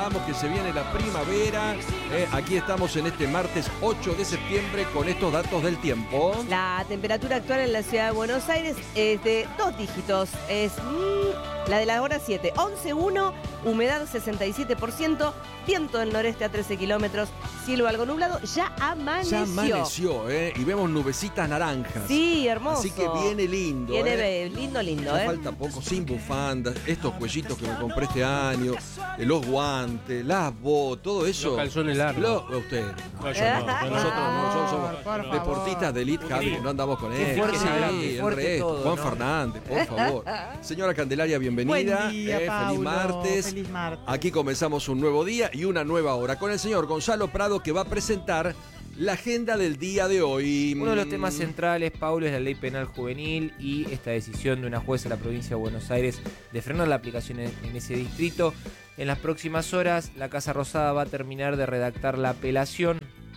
vamos que se viene la primavera. Aquí estamos en este martes 8 de septiembre con estos datos del tiempo. La temperatura actual en la ciudad de Buenos Aires es de 2 dígitos. Es la de la hora 7, 11.1, humedad 67%, viento del noreste a 13 kilómetros, cielo algo nublado. Ya amaneció, y vemos nubecitas naranjas. Sí, hermoso. Así que viene lindo. Viene lindo, Ya falta poco, sin bufandas, estos cuellitos que me compré este año, los guantes, las botas, todo eso. Los calzones largos. Usted. No, yo no. Nosotros no somos deportistas de elite, Javi, no andamos con él. Fuerte todo, Juan ¿no? Fernández, por favor. Señora Candelaria, bienvenida. Buen día, Paulo. Feliz martes. Aquí comenzamos un nuevo día y una nueva hora con el señor Gonzalo Prado, que va a presentar la agenda del día de hoy. Uno de los temas centrales, Paulo, es la ley penal juvenil y esta decisión de una jueza de la provincia de Buenos Aires de frenar la aplicación en ese distrito. En las próximas horas, la Casa Rosada va a terminar de redactar la apelación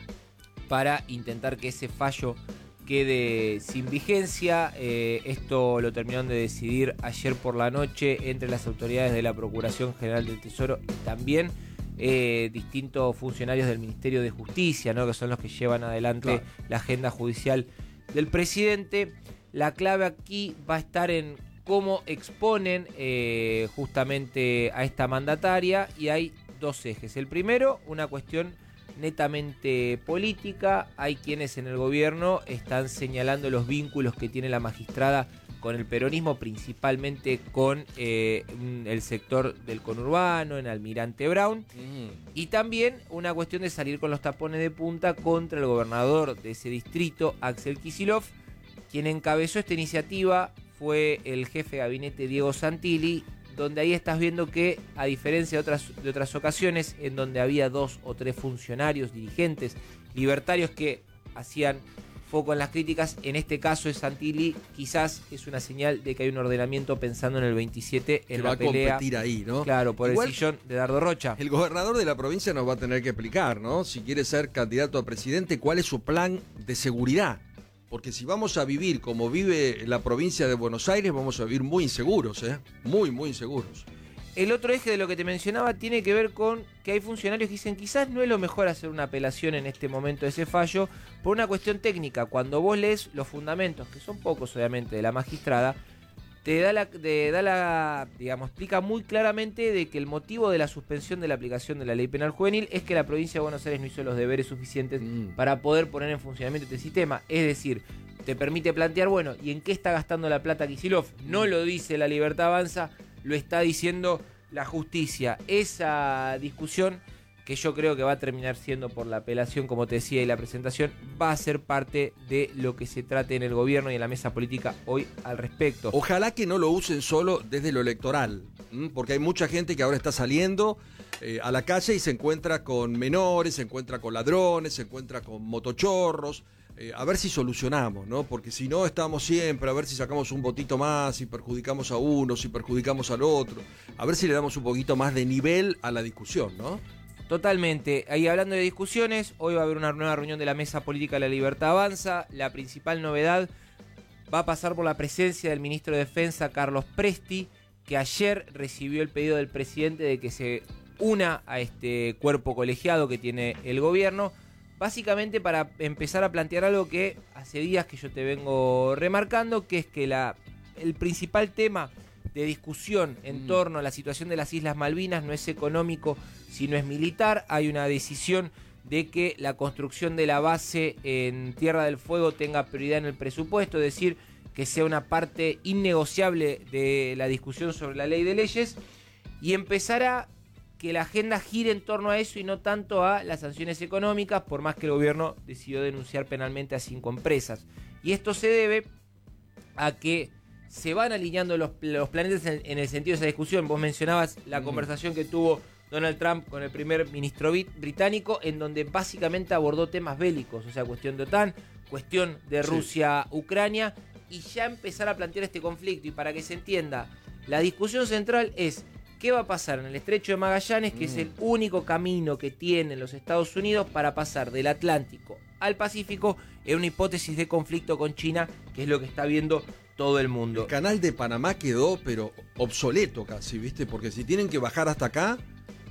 para intentar que ese fallo quede sin vigencia. Esto lo terminaron de decidir ayer por la noche entre las autoridades de la Procuración General del Tesoro y también distintos funcionarios del Ministerio de Justicia, ¿no? Que son los que llevan adelante la agenda judicial del presidente. La clave aquí va a estar en cómo exponen justamente a esta mandataria, y hay dos ejes. El primero, una cuestión netamente política. Hay quienes en el gobierno están señalando los vínculos que tiene la magistrada con el peronismo, principalmente con el sector del conurbano, en Almirante Brown, y también una cuestión de salir con los tapones de punta contra el gobernador de ese distrito, Axel Kicillof. Quien encabezó esta iniciativa fue el jefe de gabinete Diego Santilli, donde ahí estás viendo que, a diferencia de otras ocasiones en donde había 2 o 3 funcionarios, dirigentes libertarios que hacían foco en las críticas, en este caso es Santilli. Quizás es una señal de que hay un ordenamiento pensando en el 27 en la pelea. Va a competir ahí, ¿no? Claro, por igual, el sillón de Dardo Rocha. El gobernador de la provincia nos va a tener que explicar, ¿no? Si quiere ser candidato a presidente, ¿cuál es su plan de seguridad? Porque si vamos a vivir como vive la provincia de Buenos Aires, vamos a vivir muy inseguros, muy inseguros. El otro eje de lo que te mencionaba tiene que ver con que hay funcionarios que dicen quizás no es lo mejor hacer una apelación en este momento de ese fallo por una cuestión técnica. Cuando vos lees los fundamentos, que son pocos obviamente, de la magistrada, explica muy claramente de que el motivo de la suspensión de la aplicación de la ley penal juvenil es que la provincia de Buenos Aires no hizo los deberes suficientes para poder poner en funcionamiento este sistema. Es decir, te permite plantear, bueno, ¿y en qué está gastando la plata Kicillof? No lo dice La Libertad Avanza, lo está diciendo la justicia. Esa discusión, que yo creo que va a terminar siendo por la apelación, como te decía, y la presentación, va a ser parte de lo que se trate en el gobierno y en la mesa política hoy al respecto. Ojalá que no lo usen solo desde lo electoral, porque hay mucha gente que ahora está saliendo a la calle y se encuentra con menores, se encuentra con ladrones, se encuentra con motochorros. A ver si solucionamos, ¿no? Porque si no, estamos siempre a ver si sacamos un votito más, si perjudicamos a uno, si perjudicamos al otro. A ver si le damos un poquito más de nivel a la discusión, ¿no? Totalmente. Ahí hablando de discusiones, hoy va a haber una nueva reunión de la Mesa Política de La Libertad Avanza. La principal novedad va a pasar por la presencia del ministro de Defensa, Carlos Presti, que ayer recibió el pedido del presidente de que se una a este cuerpo colegiado que tiene el gobierno, básicamente para empezar a plantear algo que hace días que yo te vengo remarcando, que es que el principal tema de discusión en torno a la situación de las Islas Malvinas no es económico, sino es militar. Hay una decisión de que la construcción de la base en Tierra del Fuego tenga prioridad en el presupuesto, es decir, que sea una parte innegociable de la discusión sobre la ley de leyes, y empezará que la agenda gire en torno a eso y no tanto a las sanciones económicas, por más que el gobierno decidió denunciar penalmente a 5 empresas. Y esto se debe a que se van alineando los planetas en el sentido de esa discusión. Vos mencionabas la conversación que tuvo Donald Trump con el primer ministro británico, en donde básicamente abordó temas bélicos, o sea, cuestión de OTAN, cuestión de Rusia-Ucrania, y ya empezar a plantear este conflicto. Y para que se entienda, la discusión central es qué va a pasar en el Estrecho de Magallanes, que es el único camino que tienen los Estados Unidos para pasar del Atlántico al Pacífico, en una hipótesis de conflicto con China, que es lo que está viendo todo el mundo. El canal de Panamá quedó, pero obsoleto casi, ¿viste? Porque si tienen que bajar hasta acá,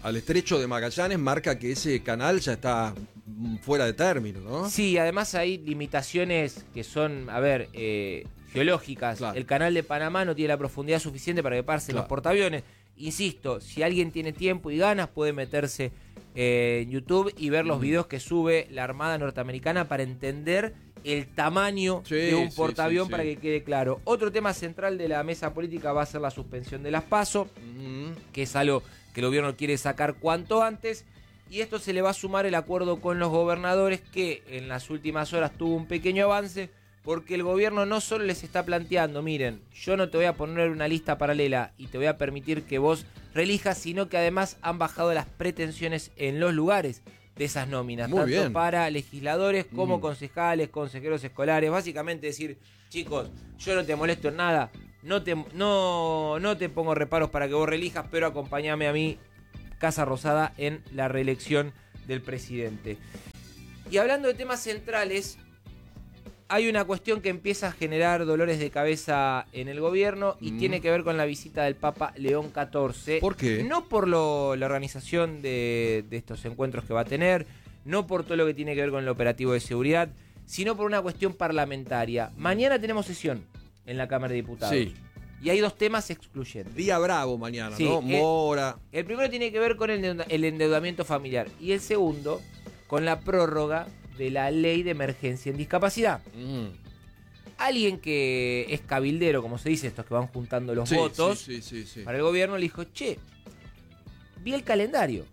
al estrecho de Magallanes, marca que ese canal ya está fuera de término, ¿no? Sí, además hay limitaciones que son, geológicas. Claro. El canal de Panamá no tiene la profundidad suficiente para que pasen los portaaviones. Insisto, si alguien tiene tiempo y ganas, puede meterse en YouTube y ver los videos que sube la Armada norteamericana para entender el tamaño de un portaavión, para que quede claro. Otro tema central de la mesa política va a ser la suspensión de las PASO, que es algo que el gobierno quiere sacar cuanto antes. Y esto se le va a sumar el acuerdo con los gobernadores, que en las últimas horas tuvo un pequeño avance, porque el gobierno no solo les está planteando, miren, yo no te voy a poner una lista paralela y te voy a permitir que vos reelijas, sino que además han bajado las pretensiones en los lugares de esas nóminas, Muy tanto bien. para legisladores como concejales, consejeros escolares. Básicamente decir, chicos, yo no te molesto en nada, no te pongo reparos para que vos reelijas, pero acompáñame a mí, Casa Rosada, en la reelección del presidente. Y hablando de temas centrales, hay una cuestión que empieza a generar dolores de cabeza en el gobierno y tiene que ver con la visita del Papa León XIV. ¿Por qué? No por la organización de estos encuentros que va a tener, no por todo lo que tiene que ver con el operativo de seguridad, sino por una cuestión parlamentaria. Mañana tenemos sesión en la Cámara de Diputados. Sí. Y hay dos temas excluyentes. Día bravo mañana, Sí, ¿no? Mora. El primero tiene que ver con el endeudamiento familiar y el segundo con la prórroga de la ley de emergencia en discapacidad. Alguien que es cabildero, como se dice, estos que van juntando los votos, Sí. para el gobierno le dijo, che, vi el calendario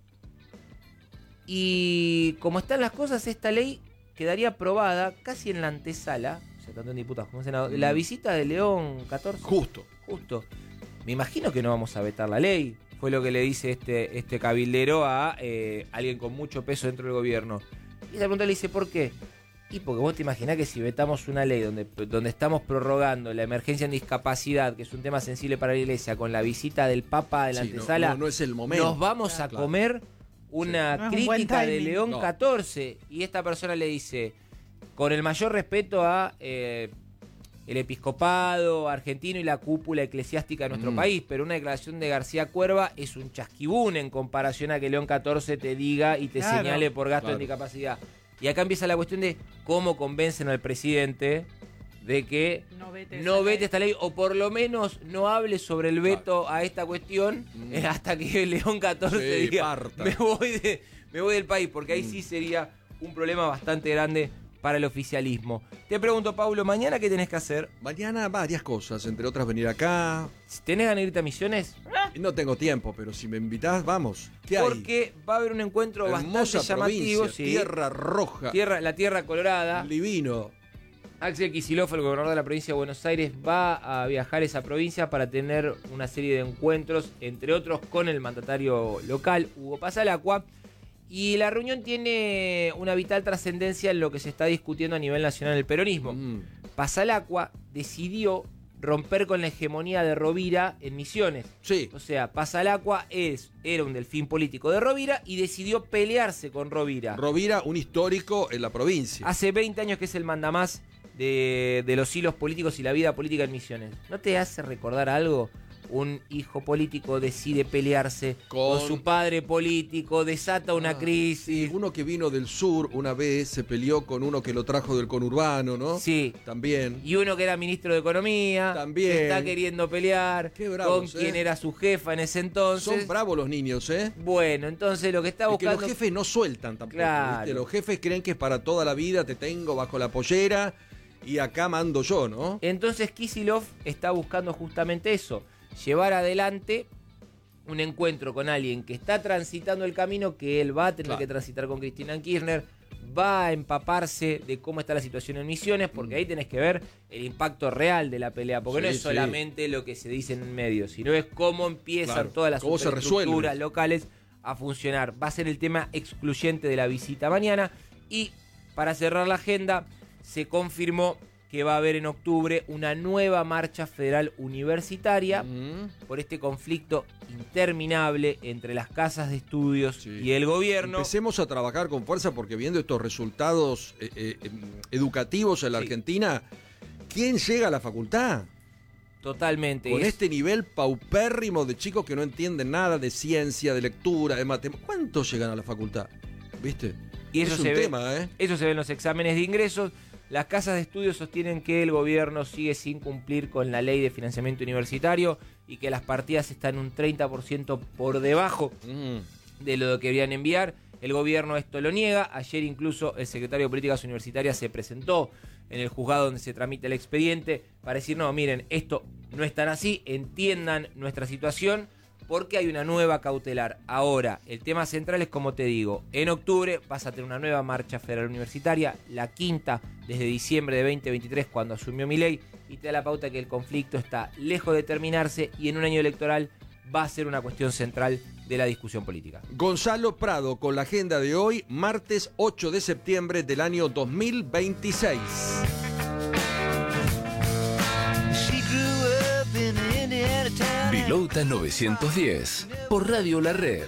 y como están las cosas, esta ley quedaría aprobada casi en la antesala, o sea, tanto en diputados como en senado, de la visita de León XIV. Justo. Me imagino que no vamos a vetar la ley, fue lo que le dice este cabildero a alguien con mucho peso dentro del gobierno. Y esa pregunta le dice, ¿por qué? Y porque vos te imaginás que si vetamos una ley donde estamos prorrogando la emergencia en discapacidad, que es un tema sensible para la Iglesia, con la visita del Papa de la antesala, no es el momento. nos vamos a comer una No es un buen crítica de timing. León No. XIV. Y esta persona le dice, con el mayor respeto a el episcopado argentino y la cúpula eclesiástica de nuestro país, pero una declaración de García Cuerva es un chasquibún en comparación a que León XIV te diga y te Claro. señale por gasto Claro. en discapacidad. Y acá empieza la cuestión de cómo convencen al presidente de que no vete esta ley, o por lo menos no hable sobre el veto a esta cuestión hasta que León XIV Sí, diga, parta. me voy del país, porque ahí sí sería un problema bastante grande para el oficialismo. Te pregunto, Paulo, ¿mañana qué tenés que hacer? Mañana varias cosas, entre otras venir acá. ¿Tenés ganas de irte a Misiones? No tengo tiempo, pero si me invitás, vamos. ¿Qué hay? Porque va a haber un encuentro Hermosa bastante llamativo. provincia, Tierra Roja, La Tierra Colorada. divino. Axel Kicillof, el gobernador de la provincia de Buenos Aires, va a viajar a esa provincia para tener una serie de encuentros, entre otros con el mandatario local, Hugo Pasalacqua. Y la reunión tiene una vital trascendencia en lo que se está discutiendo a nivel nacional del peronismo. Pasalacqua decidió romper con la hegemonía de Rovira en Misiones. Sí. O sea, Pasalacqua era un delfín político de Rovira y decidió pelearse con Rovira. Rovira, un histórico en la provincia. Hace 20 años que es el mandamás de los hilos políticos y la vida política en Misiones. ¿No te hace recordar algo? Un hijo político decide pelearse con su padre político, desata una crisis. Uno que vino del sur una vez se peleó con uno que lo trajo del conurbano, ¿no? Sí. También. Y uno que era ministro de Economía, También. se está queriendo pelear Qué bravos, con quien era su jefa en ese entonces. Son bravos los niños, ¿eh? Bueno, entonces lo que está Es que buscando... los jefes no sueltan tampoco. Claro. ¿viste? Los jefes creen que es para toda la vida, te tengo bajo la pollera y acá mando yo, ¿no? Entonces Kicillof está buscando justamente eso, llevar adelante un encuentro con alguien que está transitando el camino que él va a tener que transitar con Cristina Kirchner, va a empaparse de cómo está la situación en Misiones, porque ahí tenés que ver el impacto real de la pelea, porque no es solamente lo que se dice en medios, sino es cómo empiezan todas las cómo se estructuras resuelve. locales a funcionar. Va a ser el tema excluyente de la visita mañana. Y para cerrar la agenda, se confirmó que va a haber en octubre una nueva marcha federal universitaria por este conflicto interminable entre las casas de estudios y el gobierno. Empecemos a trabajar con fuerza porque viendo estos resultados educativos en la Argentina, ¿quién llega a la facultad? Totalmente. Con este nivel paupérrimo de chicos que no entienden nada de ciencia, de lectura, de matemáticas. ¿Cuántos llegan a la facultad? ¿Viste? Y eso es un tema, ¿eh? Eso se ve en los exámenes de ingresos. Las casas de estudio sostienen que el gobierno sigue sin cumplir con la ley de financiamiento universitario y que las partidas están un 30% por debajo de lo que deberían enviar. El gobierno esto lo niega. Ayer incluso el secretario de Políticas Universitarias se presentó en el juzgado donde se tramita el expediente para decir, no, miren, esto no es tan así, entiendan nuestra situación, porque hay una nueva cautelar. Ahora, el tema central es, como te digo, en octubre vas a tener una nueva marcha federal universitaria, la quinta desde diciembre de 2023, cuando asumió Milei, y te da la pauta que el conflicto está lejos de terminarse y en un año electoral va a ser una cuestión central de la discusión política. Gonzalo Prado con la agenda de hoy, martes 8 de septiembre del año 2026. Vilauta 910 por Radio La Red.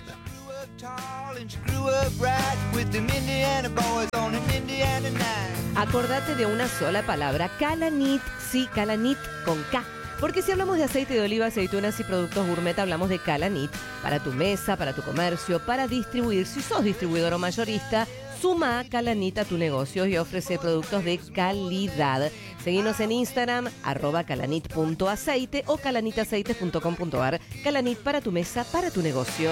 Acordate de una sola palabra, Calanit, sí, Calanit con K. Porque si hablamos de aceite de oliva, aceitunas y productos gourmet, hablamos de Calanit. Para tu mesa, para tu comercio, para distribuir. Si sos distribuidor o mayorista, suma Calanit a tu negocio y ofrece productos de calidad. Seguinos en Instagram, @calanit.aceite o calanitaceites.com.ar. Calanit para tu mesa, para tu negocio.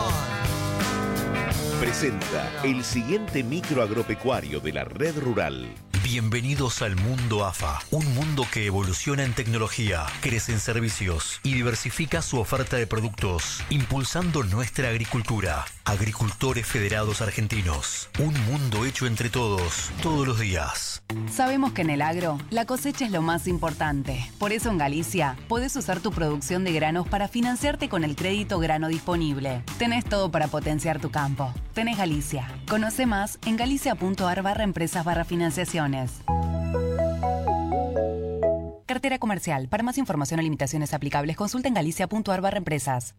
Presenta el siguiente micro agropecuario de la Red Rural. Bienvenidos al mundo AFA, un mundo que evoluciona en tecnología, crece en servicios y diversifica su oferta de productos, impulsando nuestra agricultura. Agricultores Federados Argentinos, un mundo hecho entre todos, todos los días. Sabemos que en el agro, la cosecha es lo más importante. Por eso en Galicia, podés usar tu producción de granos para financiarte con el crédito grano disponible. Tenés todo para potenciar tu campo. Tenés Galicia. Conoce más en galicia.ar/empresas/financiaciones. Cartera comercial. Para más información o limitaciones aplicables, consulta en galicia.ar/empresas.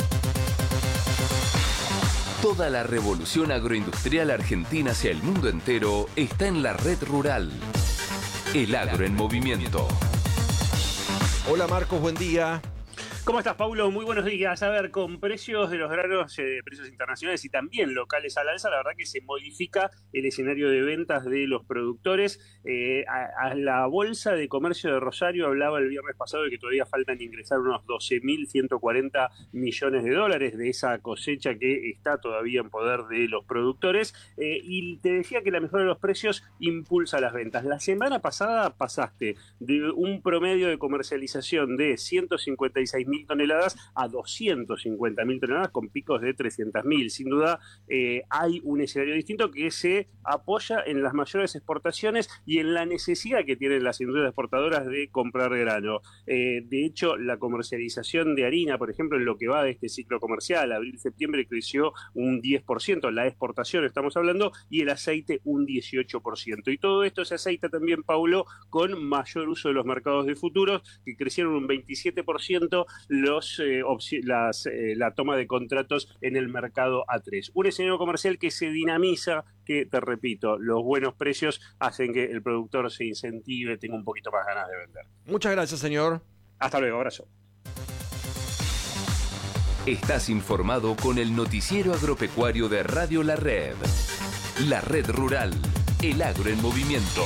Toda la revolución agroindustrial argentina hacia el mundo entero está en la Red Rural. El agro en movimiento. Hola Marcos, buen día. ¿Cómo estás, Paulo? Muy buenos días. A ver, con precios de los granos, precios internacionales y también locales al alza, la verdad que se modifica el escenario de ventas de los productores. A la Bolsa de Comercio de Rosario hablaba el viernes pasado de que todavía faltan ingresar unos 12.140 millones de dólares de esa cosecha que está todavía en poder de los productores. Y te decía que la mejora de los precios impulsa las ventas. La semana pasada pasaste de un promedio de comercialización de 156.000 toneladas a 250.000 toneladas con picos de 300.000. Sin duda hay un escenario distinto que se apoya en las mayores exportaciones y en la necesidad que tienen las industrias exportadoras de comprar grano. De hecho, la comercialización de harina, por ejemplo, en lo que va de este ciclo comercial, abril-septiembre creció un 10%, la exportación estamos hablando, y el aceite un 18%. Y todo esto se aceita también, Paulo, con mayor uso de los mercados de futuros, que crecieron un 27%, la toma de contratos en el mercado A3. Un escenario comercial que se dinamiza, que, te repito, los buenos precios hacen que el productor se incentive, tenga un poquito más ganas de vender. Muchas gracias, señor. Hasta luego, abrazo. Estás informado con el noticiero agropecuario de Radio La Red. La Red Rural, el agro en movimiento.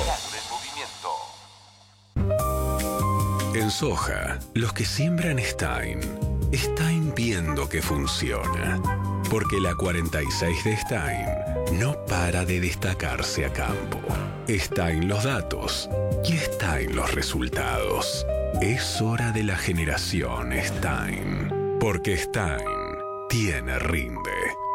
En soja, los que siembran Stein viendo que funciona. Porque la 46 de Stein no para de destacarse a campo. Stein los datos y Stein los resultados. Es hora de la generación Stein. Porque Stein tiene rinde.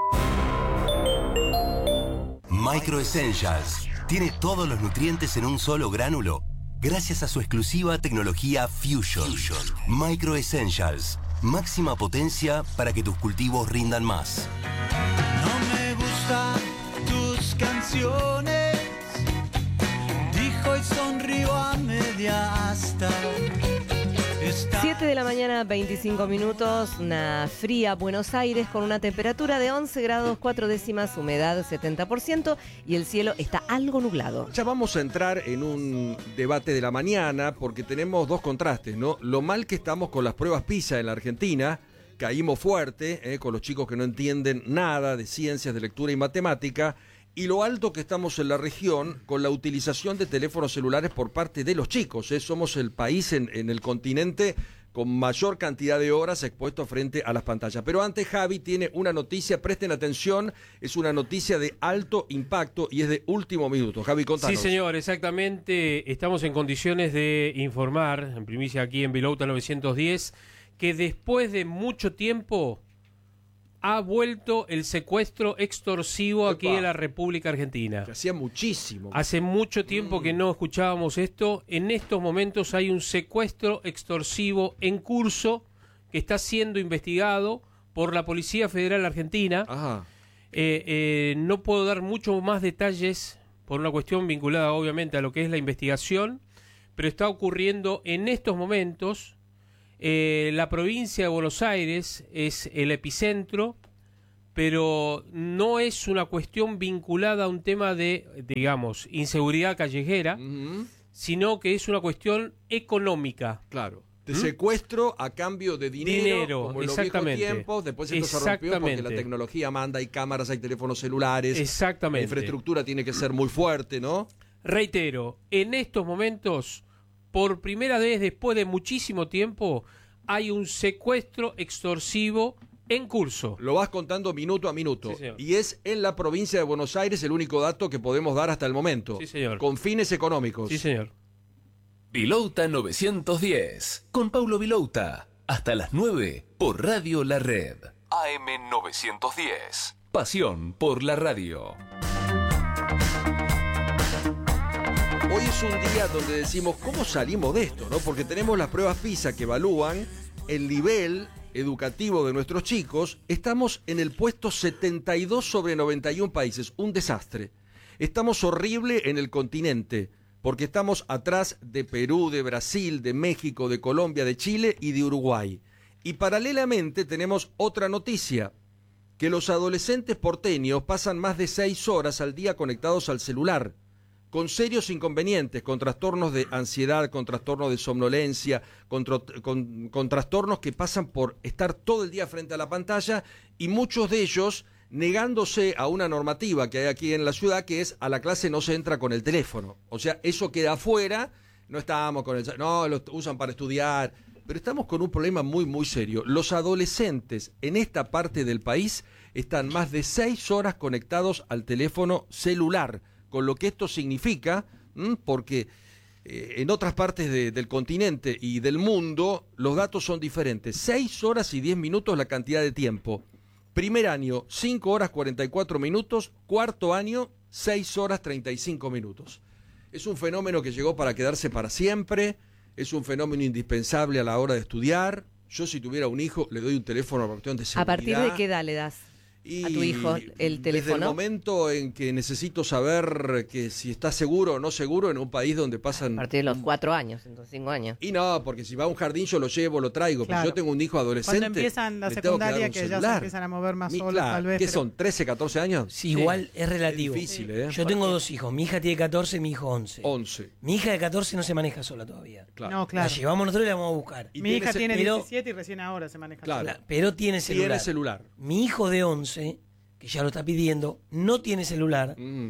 Micro Essentials tiene todos los nutrientes en un solo gránulo gracias a su exclusiva tecnología Fusion. Micro Essentials, máxima potencia para que tus cultivos rindan más. No me gustan tus canciones, dijo y sonrió a media asta. 7 7 de la mañana, 25 minutos, una fría Buenos Aires con una temperatura de 11 grados 4 décimas, humedad 70% y el cielo está algo nublado. Ya vamos a entrar en un debate de la mañana porque tenemos dos contrastes, ¿no? Lo mal que estamos con las pruebas PISA en la Argentina, caímos fuerte, con los chicos que no entienden nada de ciencias, de lectura y matemática, y lo alto que estamos en la región con la utilización de teléfonos celulares por parte de los chicos. Somos el país en el continente con mayor cantidad de horas expuestos frente a las pantallas. Pero antes Javi tiene una noticia, presten atención, es una noticia de alto impacto y es de último minuto. Javi, contanos. Sí, señor, exactamente. Estamos en condiciones de informar, en primicia aquí en Vilouta 910, que después de mucho tiempo ha vuelto el secuestro extorsivo aquí en la República Argentina. Que hacía muchísimo. Hace mucho tiempo que no escuchábamos esto. En estos momentos hay un secuestro extorsivo en curso que está siendo investigado por la Policía Federal Argentina. Ajá. No puedo dar muchos más detalles por una cuestión vinculada obviamente a lo que es la investigación, pero está ocurriendo en estos momentos. La provincia de Buenos Aires es el epicentro, pero no es una cuestión vinculada a un tema de, digamos, inseguridad callejera, sino que es una cuestión económica. Claro. De secuestro a cambio de dinero, como en los viejos tiempos. Después esto se rompió porque la tecnología manda, hay cámaras, hay teléfonos celulares. Exactamente. La infraestructura tiene que ser muy fuerte, ¿no? Reitero, en estos momentos, por primera vez después de muchísimo tiempo, hay un secuestro extorsivo en curso. Lo vas contando minuto a minuto. Sí, señor. Y es en la provincia de Buenos Aires el único dato que podemos dar hasta el momento. Sí, señor. Con fines económicos. Sí, señor. Vilouta 910, con Paulo Vilouta. Hasta las 9 por Radio La Red. AM 910. Pasión por la radio. Hoy es un día donde decimos, ¿cómo salimos de esto? ¿No? Porque tenemos las pruebas PISA que evalúan el nivel educativo de nuestros chicos. Estamos en el puesto 72 sobre 91 países. Un desastre. Estamos horrible en el continente, porque estamos atrás de Perú, de Brasil, de México, de Colombia, de Chile y de Uruguay. Y paralelamente tenemos otra noticia, que los adolescentes porteños pasan más de 6 horas al día conectados al celular, con serios inconvenientes, con trastornos de ansiedad, con trastornos de somnolencia, con trastornos que pasan por estar todo el día frente a la pantalla, y muchos de ellos negándose a una normativa que hay aquí en la ciudad, que es a la clase no se entra con el teléfono. O sea, eso queda afuera, no estamos con el... No, lo usan para estudiar, pero estamos con un problema muy, muy serio. Los adolescentes en esta parte del país están más de 6 horas conectados al teléfono celular, con lo que esto significa, porque en otras partes del continente y del mundo los datos son diferentes. 6 horas y 10 minutos la cantidad de tiempo. Primer año, 5 horas 44 minutos. Cuarto año, 6 horas 35 minutos. Es un fenómeno que llegó para quedarse para siempre. Es un fenómeno indispensable a la hora de estudiar. Yo, si tuviera un hijo, le doy un teléfono por cuestión de seguridad. ¿A partir de qué edad le das a tu hijo el teléfono? Desde el momento en que necesito saber que si está seguro o no seguro en un país donde pasan... A partir de los 4 años, entonces 5 años. Y no, porque si va a un jardín yo lo llevo, lo traigo. Claro. Pero yo tengo un hijo adolescente. Cuando empiezan la secundaria, que ya se empiezan a mover más solos, claro, tal vez. ¿qué son? ¿13, 14 años? Sí, igual es relativo. Es difícil, ¿eh? Yo tengo 2 hijos. Mi hija tiene 14, mi hijo 11. 11. Mi hija de 14 no se maneja sola todavía. Claro. No, claro. La llevamos nosotros y la vamos a buscar. Mi hija tiene 17 y recién ahora se maneja. Claro. sola. Pero tiene celular. Tiene celular. Mi hijo de 11, que ya lo está pidiendo, no tiene celular.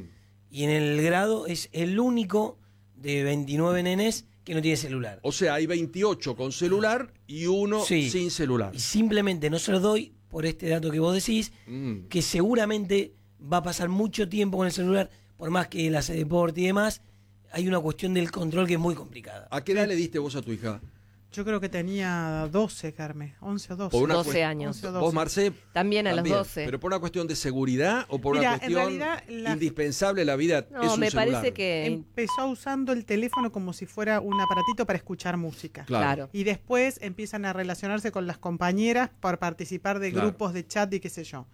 Y en el grado es el único de 29 nenes que no tiene celular. O sea, hay 28 con celular y uno sin celular. Y simplemente no se los doy por este dato que vos decís, que seguramente va a pasar mucho tiempo con el celular, por más que él hace deporte y demás. Hay una cuestión del control que es muy complicada. ¿A qué edad le diste vos a tu hija? Yo creo que tenía 12, Carmen, 11 o 12. Por una 12 años. 11 o 12. ¿Vos, Marcé? También a los 12. ¿Pero por una cuestión de seguridad o por Mira, una cuestión en realidad, indispensable en la vida? No, es un me celular? parece que... Empezó usando el teléfono como si fuera un aparatito para escuchar música. Claro. Y después empiezan a relacionarse con las compañeras para participar de grupos de chat y qué sé yo.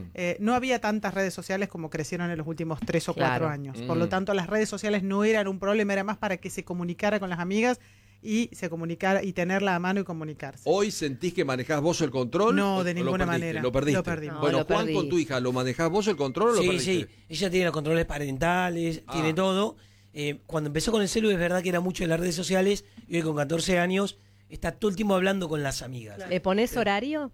No había tantas redes sociales como crecieron en los últimos 3 o 4 años. Por lo tanto, las redes sociales no eran un problema, era más para que se comunicara con las amigas y se comunicara y tenerla a mano y comunicarse. ¿Hoy sentís que manejás vos el control? No, ¿O de ninguna manera. Lo perdiste. Lo perdí. No, Bueno, lo Juan, perdí. con tu hija, ¿lo manejás vos el control o lo perdiste? Sí, ella tiene los controles parentales, tiene todo. Cuando empezó con el celu es verdad que era mucho de las redes sociales y hoy con 14 años está todo el tiempo hablando con las amigas. ¿Le pones horario?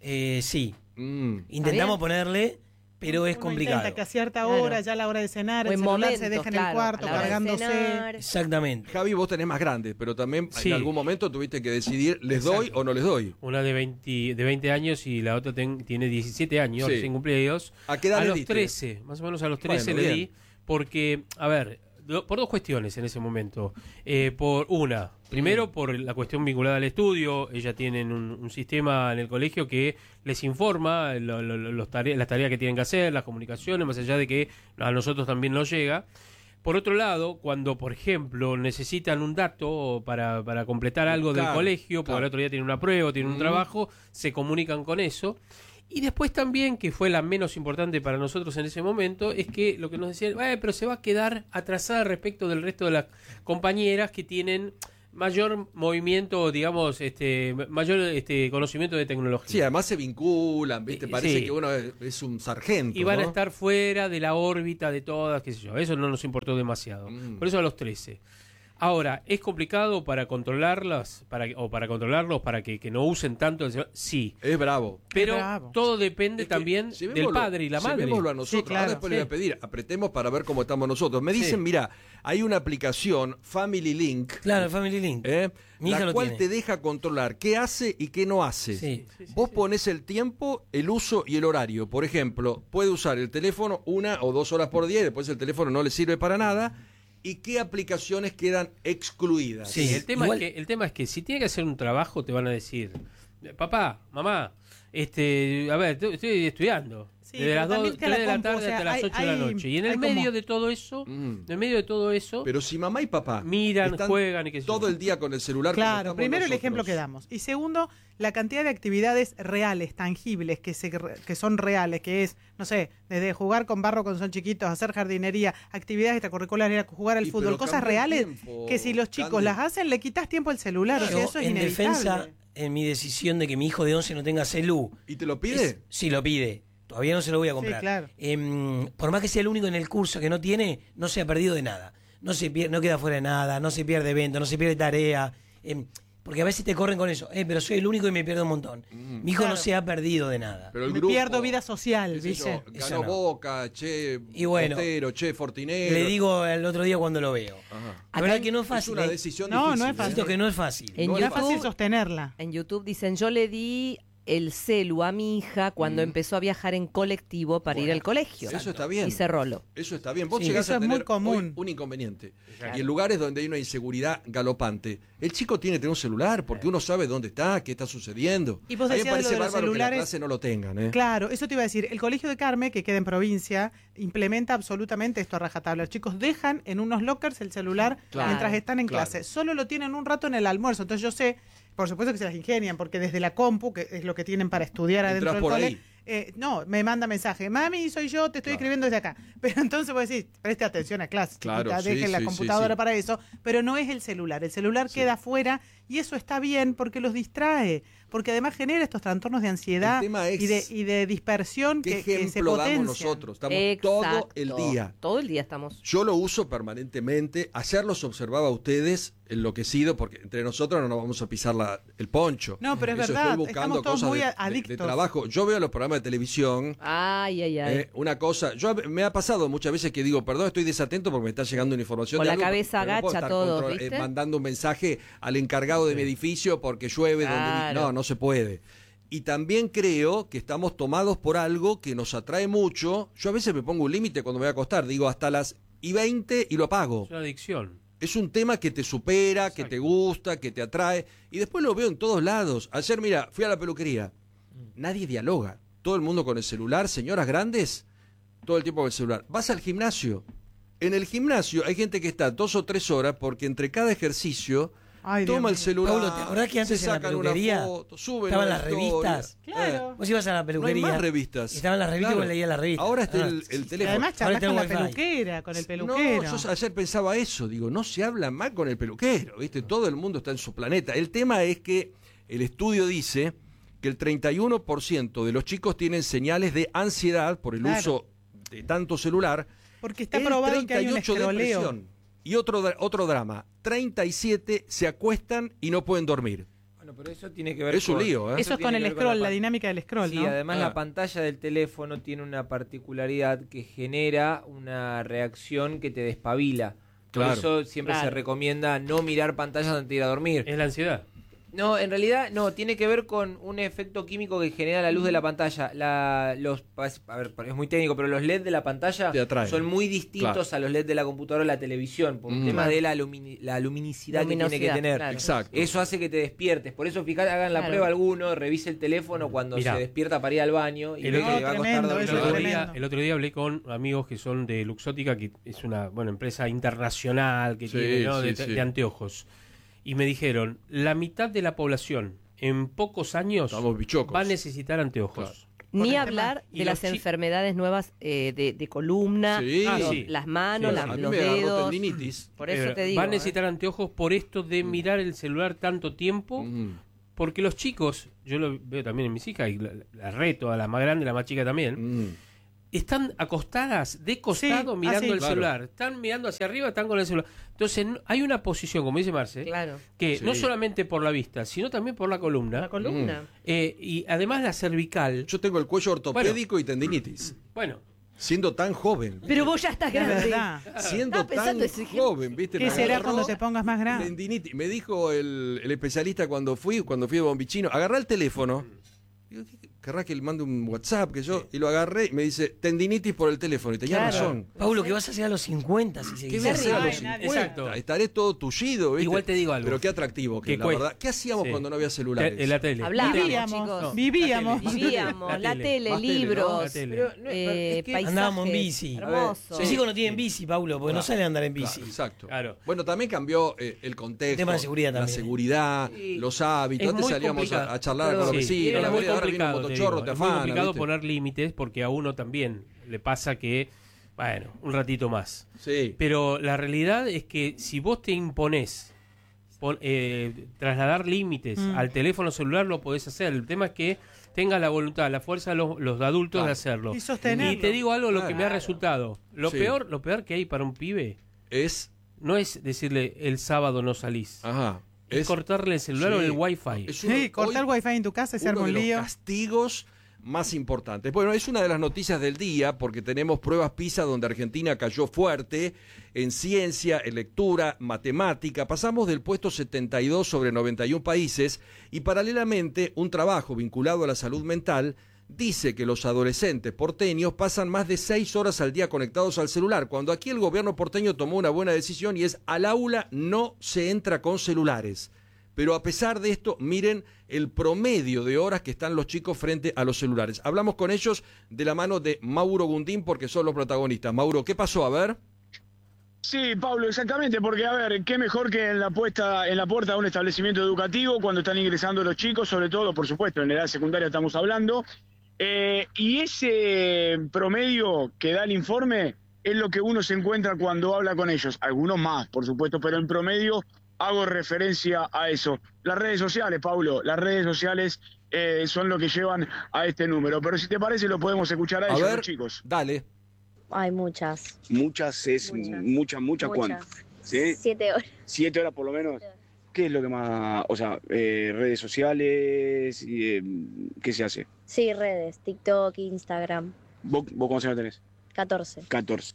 Sí. Mm. Intentamos ponerle, pero es Uno complicado. intenta que a cierta hora, Claro. ya a la hora de cenar, O el en celular momentos, se deja en claro, el cuarto a la hora de cargándose. cenar. Exactamente. Javi, vos tenés más grandes, pero también Sí. en algún momento tuviste que decidir, ¿les doy o no les doy? Una de 20 años y la otra tiene 17 años, Sí. recién cumplidos. ¿A qué edad A le los diste? 13, más o menos a los 13 Bueno, le bien. di, porque, a ver, por dos cuestiones en ese momento. Por una, primero por la cuestión vinculada al estudio, ella tienen un sistema en el colegio que les informa las tareas que tienen que hacer, las comunicaciones, más allá de que a nosotros también nos llega. Por otro lado, cuando, por ejemplo, necesitan un dato para completar algo del Claro, colegio, porque claro. el otro día tienen una prueba, tienen un trabajo, se comunican con eso. Y después también, que fue la menos importante para nosotros en ese momento, es que lo que nos decían, pero se va a quedar atrasada respecto del resto de las compañeras que tienen mayor movimiento, digamos, mayor conocimiento de tecnología. Sí, además se vinculan, ¿viste? Parece Sí. que uno es un sargento. Y van a ¿no? estar fuera de la órbita de todas, qué sé yo. Eso no nos importó demasiado. Por eso a los 13. Ahora, ¿es complicado para controlarlas para controlarlos para que no usen tanto el celular? Sí. Es bravo. Pero Es bravo. todo depende también del Llevémoslo- padre y la madre. llevémoslo a nosotros. Sí, claro. Ahora después le voy a pedir, apretemos para ver cómo estamos nosotros. Me Sí. dicen, mira, hay una aplicación, Family Link, Claro, el Family Link. Mi hija la lo cual tiene. te deja controlar qué hace y qué no hace. Sí. Vos pones el tiempo, el uso y el horario. Por ejemplo, puede usar el teléfono 1 o 2 horas por día y después el teléfono no le sirve para nada. ¿Y qué aplicaciones quedan excluidas? Sí, el tema, igual- el tema es que si tiene que hacer un trabajo, te van a decir, papá, mamá, a ver, estoy estudiando. Sí, Desde pero las también 2, que la 3 de la compu, tarde o sea, hasta las hay- 8 de la hay- noche. Y en el hay medio como- de todo eso, Mm. en el medio de todo eso, Pero si mamá y papá miran, están juegan y qué sé yo. todo el día con el celular. como Claro, estamos primero el nosotros. ejemplo que damos. Y segundo, la cantidad de actividades reales, tangibles, que son reales, que es, no sé, desde jugar con barro cuando son chiquitos, hacer jardinería, actividades extracurriculares, jugar al Y fútbol, pero cosas cambia el reales tiempo, que si los chicos Candy. las hacen, le quitas tiempo al celular. O sea, Yo, eso es en inevitable. defensa, en mi decisión de que mi hijo de 11 no tenga celu, ¿Y te lo pide? sí lo pide. Todavía no se lo voy a comprar. Sí, claro. Por más que sea el único en el curso que no tiene, no se ha perdido de nada. No queda fuera de nada, no se pierde evento, no se pierde tarea. Porque a veces te corren con eso. Pero soy el único y me pierdo un montón. Mi hijo Claro. no se ha perdido de nada. Pero el Me grupo, pierdo vida social, qué sé ¿viste? yo, Eso ganó no. Boca, che, Y bueno, Botero, che, Fortinero. Le digo el otro día cuando lo veo. Ajá. La verdad que no es fácil. Es una ¿eh? decisión No, difícil. no es fácil. Siento que no es fácil. En No es YouTube, fácil sostenerla. En YouTube dicen, yo le di el celu a mi hija cuando empezó a viajar en colectivo para ir al colegio. Eso está bien. Y cerrólo. Eso está bien. Vos Sí, llegás eso a es tener muy común. hoy un inconveniente. Claro. Y en lugares donde hay una inseguridad galopante, el chico tiene que tener un celular porque uno sabe dónde está, qué está sucediendo. Y vos a mí me decías de parece lo de los bárbaro que la celulares. clase no lo tengan. ¿eh? Claro, eso te iba a decir. El Colegio de Carme, que queda en provincia, implementa absolutamente esto a rajatabla. Los chicos dejan en unos lockers el celular Claro, mientras están en claro. clase. Solo lo tienen un rato en el almuerzo. Entonces yo sé, por supuesto que se las ingenian, porque desde la compu, que es lo que tienen para estudiar adentro Entrás del por cole, ahí. no, me manda mensaje. Mami, soy yo, te estoy escribiendo desde acá. Pero entonces vos decís, preste atención a clase. Claro, chiquita, sí, dejen la sí, computadora sí. para eso. Pero no es el celular. El celular queda afuera y eso está bien porque los distrae. Porque además genera estos trastornos de ansiedad El tema es y de dispersión ¿Qué que se ejemplo damos potencian. nosotros? Estamos todo el día. Todo el día estamos. Yo lo uso permanentemente. Ayer los observaba a ustedes enloquecido porque entre nosotros no nos vamos a pisar el poncho. No, pero es Eso, verdad, Estoy buscando estamos todos cosas muy de adictos. trabajo. Yo veo los programas de televisión. Ay, ay, ay. Una cosa, me ha pasado muchas veces que digo, perdón, estoy desatento porque me está llegando una información. Con de la algo, cabeza pero no puedo agacha estar todos, ¿viste? mandando un mensaje al encargado de mi edificio porque llueve. Claro. No se puede. Y también creo que estamos tomados por algo que nos atrae mucho. Yo a veces me pongo un límite cuando me voy a acostar. Digo, hasta las 20 y lo apago. Es una adicción. Es un tema que te supera, que te gusta, que te atrae. Y después lo veo en todos lados. Ayer, mira, fui a la peluquería. Nadie dialoga. Todo el mundo con el celular. Señoras grandes, todo el tiempo con el celular. Vas al gimnasio. En el gimnasio hay gente que está 2 o 3 horas porque entre cada ejercicio Ay, Dios toma el mío. celular. Paulo, ¿te acordás que antes se en la sacan una peluquería foto, suben estaban una las historia? revistas? Claro. Vos ibas a la No hay peluquería. más revistas. y estaban las revistas y Claro. vos leías la revista. Ahora está Ah, el sí. teléfono. Además Ahora charlas con la tengo wifi. peluquera, con el peluquero. No, yo ayer pensaba eso, digo, no se habla más con el peluquero, ¿viste? Todo el mundo está en su planeta. El tema es que el estudio dice que el 31% de los chicos tienen señales de ansiedad por el Claro. uso de tanto celular. Porque está el probado que hay un 38% escroleo. depresión. Y otro drama, 37 se acuestan y no pueden dormir. Bueno, pero eso tiene que ver Es un lío, ¿eh? Eso es tiene con que el ver con scroll, la pan- dinámica del scroll, Sí, ¿no? además Ah. la pantalla del teléfono tiene una particularidad que genera una reacción que te despabila. Por Claro. eso siempre se Claro. recomienda no mirar pantallas antes de ir a dormir. Es la ansiedad. No, en realidad no, tiene que ver con un efecto químico que genera la luz de la pantalla. A ver, es muy técnico, pero los LED de la pantalla Te atraen. son muy distintos Claro. a los LED de la computadora o la televisión, por un tema de la luminosidad que tiene que Luminosidad, tener. claro. Exacto. Eso hace que te despiertes. Por eso, fíjate, hagan la Claro. prueba alguno, revise el teléfono cuando Mirá. se despierta para ir al baño y El ve otro- que va a costar tremendo, dormir eso El es otro, horas. tremendo. el otro día hablé con amigos que son de Luxótica, que es una empresa internacional que Sí, tiene, ¿no? sí, de, sí. de anteojos. Y me dijeron, la mitad de la población en pocos años Estamos bichocos. va a necesitar anteojos. Claro. Ni el tema- hablar y de los las chi- enfermedades nuevas de columna, Sí. Ah, los- sí. las manos, Sí, la- sí. A mí los me agarró dedos. tendinitis. Por eso te digo. Va a necesitar anteojos por esto de mirar el celular tanto tiempo. Porque los chicos, yo lo veo también en mis hijas, y la reto a la más grande, la más chica también, están acostadas de costado Sí, mirando así. el Claro. celular. Están mirando hacia arriba, están con el celular. Entonces hay una posición, como dice Marce, Claro. que Sí. no solamente por la vista, sino también por la columna. La columna. Y además la cervical. Yo tengo el cuello ortopédico y tendinitis. Bueno, Siendo tan joven. Pero vos ya estás Es grande. verdad. Siendo Estaba pensando tan ese ejemplo. joven, ¿viste? ¿Qué Me será agarró cuando te pongas más grande? tendinitis. Me dijo el especialista cuando fui de bombichino, agarrá el teléfono. Digo, querrá que le mande un WhatsApp, que yo, y lo agarré y me dice, tendinitis por el teléfono. Y tenía Claro. razón. Paulo, ¿qué vas a hacer a los 50 si ¿Qué seguís voy a hacer a los Ay, 50? exacto. Estaré todo tullido, ¿viste? Igual te digo algo. Pero qué atractivo, que Que la cuesta. verdad. ¿Qué hacíamos Sí. cuando no había celulares? la tele. Hablábamos, Vivíamos, chicos. vivíamos. Vivíamos, la tele, Más tele, ¿no? libros, La tele. Pero no, es que paisajes. Andábamos en bici. Hermoso. Mis hijos no tienen bici, Paulo, porque no Claro. salen a andar en Claro, bici. exacto. Claro. Bueno, también cambió el contexto. El tema de seguridad La también. seguridad, Sí. los hábitos. Es Antes muy salíamos complicado. a charlar Perdón, con los Sí, vecinos. era la muy vereda, ahora viene un complicado, te motochorro, digo. te Es muy afana, complicado ¿viste? poner límites porque a uno también le pasa que, bueno, un ratito más. Sí. Pero la realidad es que si vos te imponés trasladar límites al teléfono celular, lo podés hacer. El tema es que tengas la voluntad, la fuerza de los adultos Claro. de hacerlo. Y sostenerlo. Y te digo algo, lo que Claro. me ha resultado. Lo Sí. peor que hay para un pibe Es. no es decirle el sábado no salís. Ajá. Es cortarle el celular Sí. o el wifi. Es uno- Sí, cortar hoy el wifi en tu casa y se uno arma de un los lío. castigos más importantes. Bueno, es una de las noticias del día porque tenemos pruebas PISA donde Argentina cayó fuerte en ciencia, en lectura, matemática. Pasamos del puesto 72 sobre 91 países y paralelamente un trabajo vinculado a la salud mental dice que los adolescentes porteños pasan más de 6 horas al día conectados al celular, cuando aquí el gobierno porteño tomó una buena decisión y es al aula no se entra con celulares. Pero a pesar de esto, miren el promedio de horas que están los chicos frente a los celulares. Hablamos con ellos de la mano de Mauro Gundín porque son los protagonistas. Mauro, ¿qué pasó? A ver. Sí, Pablo, exactamente, porque a ver, qué mejor que en la puerta de un establecimiento educativo cuando están ingresando los chicos, sobre todo, por supuesto, en edad secundaria estamos hablando, y ese promedio que da el informe es lo que uno se encuentra cuando habla con ellos, algunos más, por supuesto, pero en promedio hago referencia a eso. Las redes sociales, Pablo, las redes sociales son lo que llevan a este número, pero si te parece lo podemos escuchar a ellos, ver, los chicos. Dale. Hay muchas. Muchas es muchas, ¿cuánto? ¿Sí? 7 horas. 7 horas por lo menos. ¿Qué es lo que más, o sea, redes sociales, qué se hace? Sí, redes, TikTok, Instagram. ¿Vos cuántos años tenés? 14. 14.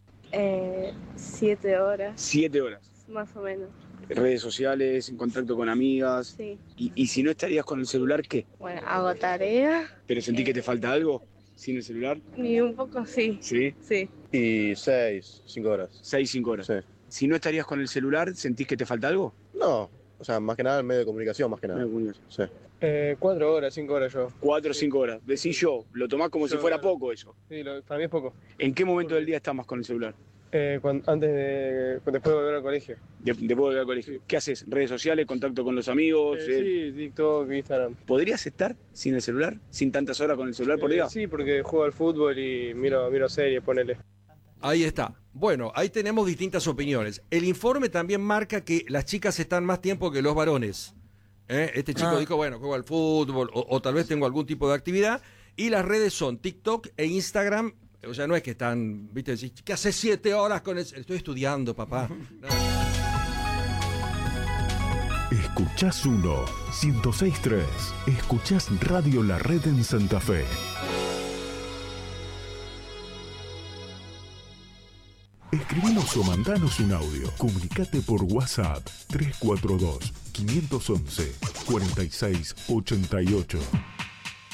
7 horas. 7 horas. Más o menos. Redes sociales, en contacto con amigas. Sí. Y si no estarías con el celular, ¿qué? Bueno, hago tarea. ¿Pero sentís que te falta algo sin el celular? Y un poco sí. Sí. Sí. Y 5 horas. 5 horas. Sí. Si no estarías con el celular, ¿sentís que te falta algo? No, o sea, más que nada el medio de comunicación, más que nada. Sí. 4 horas, 5 horas yo. 4 o 5 horas. Decís yo, lo tomás como si fuera poco eso. Sí, para mí es poco. ¿En qué momento del día estás más con el celular? Después de volver al colegio. Después de volver al colegio. ¿Qué haces? ¿Redes sociales? ¿Contacto con los amigos? Sí, TikTok, Instagram. ¿Podrías estar sin el celular? ¿Sin tantas horas con el celular por día? Sí, porque juego al fútbol y miro series, ponele. Ahí está. Bueno, ahí tenemos distintas opiniones. El informe también marca que las chicas están más tiempo que los varones. Este chico dijo, bueno, juego al fútbol o tal vez tengo algún tipo de actividad. Y las redes son TikTok e Instagram. O sea, no es que están, viste, decís, ¿qué hace 7 horas con eso? Estoy estudiando, papá. No. Escuchás 100.3. Escuchás Radio La Red en Santa Fe. Escribinos o mandanos un audio. Comunicate por WhatsApp 342-511-4688.